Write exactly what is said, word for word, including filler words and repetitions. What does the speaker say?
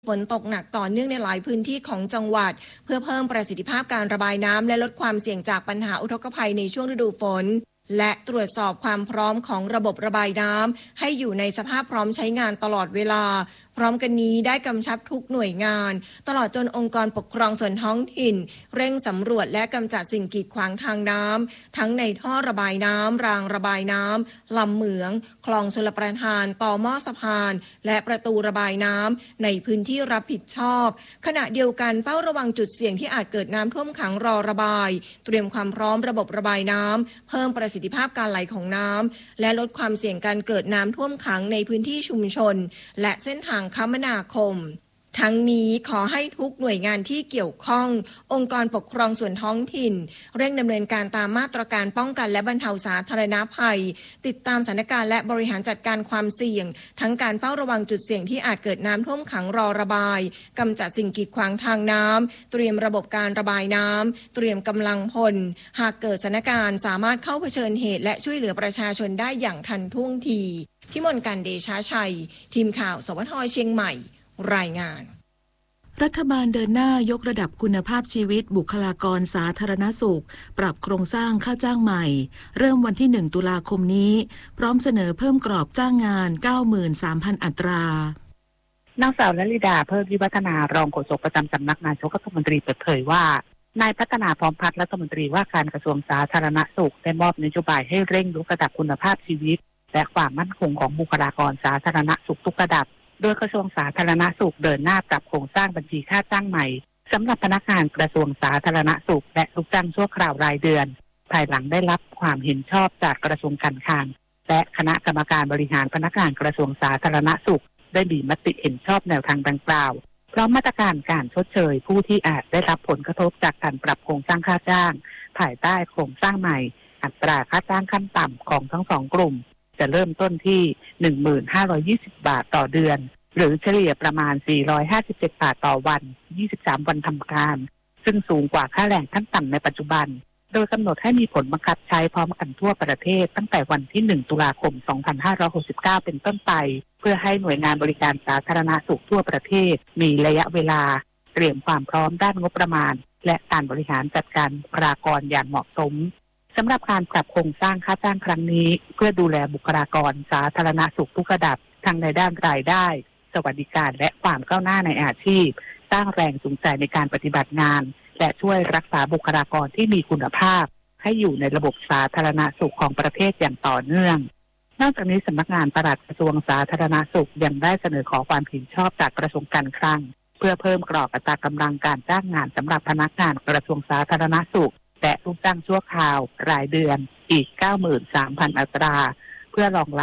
ฝนตกหนักต่อเนื่องในหลายพื้นที่ของจังหวัดเพื่อเพิ่มประสิทธิภาพการระบายน้ำและลดความเสี่ยงจากปัญหาอุทกภัยในช่วงฤดูฝนและตรวจสอบความพร้อมของระบบระบายน้ำให้อยู่ในสภาพพร้อมใช้งานตลอดเวลาพร้อมกันนี้ได้กำชับทุกหน่วยงานตลอดจนองค์กรปกครองส่วนท้องถิ่นเร่งสำรวจและกำจัดสิ่งกีดขวางทางน้ำทั้งในท่อระบายน้ำรางระบายน้ำลำเหมืองคลองชลประทานต่อหม้อสะพานและประตูระบายน้ำในพื้นที่รับผิดชอบขณะเดียวกันเฝ้าระวังจุดเสี่ยงที่อาจเกิดน้ำท่วมขังรอระบายเตรียมความพร้อมระบบระบายน้ำเพิ่มประสิทธิภาพการไหลของน้ำและลดความเสี่ยงการเกิดน้ำท่วมขังในพื้นที่ชุมชนและเส้นทางคมนาคมทั้งนี้ขอให้ทุกหน่วยงานที่เกี่ยวข้ององค์กรปกครองส่วนท้องถิ่นเร่งดำเนินการตามมาตรการป้องกันและบรรเทาสาธารณภัยติดตามสถานการณ์และบริหารจัดการความเสี่ยงทั้งการเฝ้าระวังจุดเสี่ยงที่อาจเกิดน้ำท่วมขังรอระบายกำจัดสิ่งกีดขวางทางน้ำเตรียมระบบการระบายน้ำเตรียมกำลังพลหากเกิดสถานการณ์สามารถเข้าเผชิญเหตุและช่วยเหลือประชาชนได้อย่างทันท่วงทีพิมลกันเดชาชัยทีมข่าวสวทเชียงใหม่รายงานรัฐบาลเดินหน้ายกระดับคุณภาพชีวิตบุคลากรสาธารณสุขปรับโครงสร้างค่าจ้างใหม่เริ่มวันที่หนึ่งตุลาคมนี้พร้อมเสนอเพิ่มกรอบจ้างงาน เก้าหมื่นสามพัน อัตรานางสาวลลิดาเพิ่มวิวัฒนารองโฆษกประจำสำนักนายกรัฐมนตรีเปิดเผยว่านายพัฒนาพร้อมพัฒน์รัฐมนตรีว่าการกระทรวงสาธารณสุขได้มอบนโยบายให้เร่งยกระดับคุณภาพชีวิตและความมั่นคงของบุคลากรสาธารณสุขทุกระดับโดยกระทรวงสาธารณสุขเดินหน้าปรับโครงสร้างบัญชีค่าจ้างใหม่สำหรับพนักงานกระทรวงสาธารณสุขและลูกจ้างชั่วคราวรายเดือนภายหลังได้รับความเห็นชอบจากกระทรวงการคลังและคณะกรรมการบริหารพนักงานกระทรวงสาธารณสุขได้มีมติเห็นชอบแนวทางดังกล่าวพร้อมมาตรการการชดเชยผู้ที่อาจได้รับผลกระทบจากการปรับโครงสร้างค่าจ้างภายใต้โครงสร้างใหม่อัตราค่าจ้างขั้นต่ำของทั้งสองกลุ่มจะเริ่มต้นที่ หนึ่งพันห้าร้อยยี่สิบ บาทต่อเดือนหรือเฉลี่ยประมาณสี่ร้อยห้าสิบเจ็ดบาทต่อวันยี่สิบสามวันทำการซึ่งสูงกว่าค่าแรงขั้นต่ำในปัจจุบันโดยกำหนดให้มีผลบังคับใช้พร้อมกันทั่วประเทศตั้งแต่วันที่หนึ่งตุลาคมสองพันห้าร้อยหกสิบเก้าเป็นต้นไปเพื่อให้หน่วยงานบริการสาธารณสุขทั่วประเทศมีระยะเวลาเตรียมความพร้อมด้านงบประมาณและการบริหารจัดการบุคลากรอย่างเหมาะสมสำหรับการปรับโครงสร้างค่าจ้างครั้งนี้เพื่อดูแลบุคลากรสาธารณสุขทุกระดับทั้งในด้านรายได้สวัสดิการและความก้าวหน้าในอาชีพสร้างแรงจูงใจในการปฏิบัติงานและช่วยรักษาบุคลากรที่มีคุณภาพให้อยู่ในระบบสาธารณสุขของประเทศอย่างต่อเนื่องนอกจากนี้สำนักงานปลัดกระทรวงสาธารณสุขยังได้เสนอขอความเห็นชอบจากกระทรวงการคลังเพื่อเพิ่มกรอบอัตรากำลังการจ้างงานสำหรับพนักงานกระทรวงสาธารณสุขและลูกจ้างชั่วคราวรายเดือนอีก เก้าหมื่นสามพัน อัตราเพื่อรองรับ